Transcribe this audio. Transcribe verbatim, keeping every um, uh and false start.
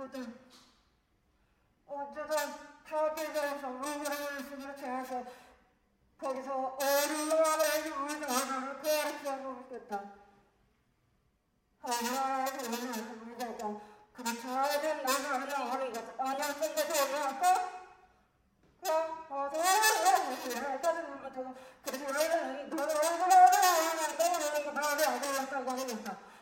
친구들 어쩌다 타계에서 응원을 해서 거기서 얼마나 유명한 가르치고 있겠다. 얼마나 유명한 그렇게 하는 나는 어린 것 아니야. 생각해서 올라갈까? 그럼 어디에 그래서 그래서 너는 너는 너는 너는 너는 너는 너는 너는 너는 너는